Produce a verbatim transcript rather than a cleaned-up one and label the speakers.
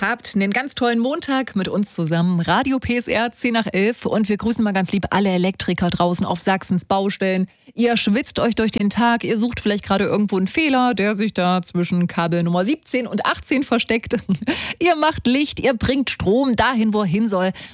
Speaker 1: habt einen ganz tollen Montag mit uns zusammen. Radio P S R zehn nach elf und wir grüßen mal ganz lieb alle Elektriker draußen auf Sachsens Baustellen. Ihr schwitzt euch durch den Tag, ihr sucht vielleicht gerade irgendwo einen Fehler, der sich da zwischen Kabel Nummer siebzehn und achtzehn versteckt. Ihr macht Licht, ihr bringt Strom dahin, wo er hin soll